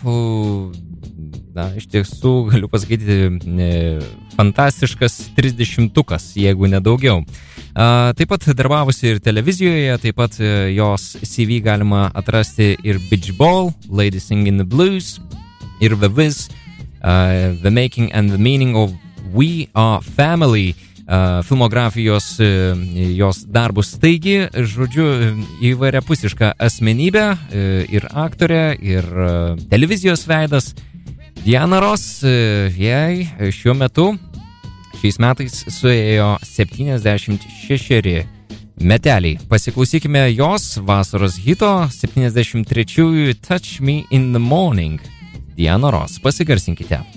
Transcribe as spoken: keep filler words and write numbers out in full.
na, iš tiesų, galiu pasakyti, fantastiškas trisdešimtukas, jeigu nedaugiau. Taip pat darbavosi ir televizijoje, taip pat jos C V galima atrasti ir Beach Ball, Lady Singing the Blues, ir The Wiz, uh, The Making and the Meaning of We Are Family uh, filmografijos uh, jos darbus. Taigi, žodžiu, įvairiapusiška asmenybė, uh, ir aktorė, ir uh, televizijos veidas. Diana Ross, uh, jai šiuo metu, šiais metais suėjo septyniasdešimt šešeri meteliai. Pasiklausykime jos vasaros hito septyniasdešimt trečiųjų Touch Me in the Morning. Diana Ross, pasigarsinkite.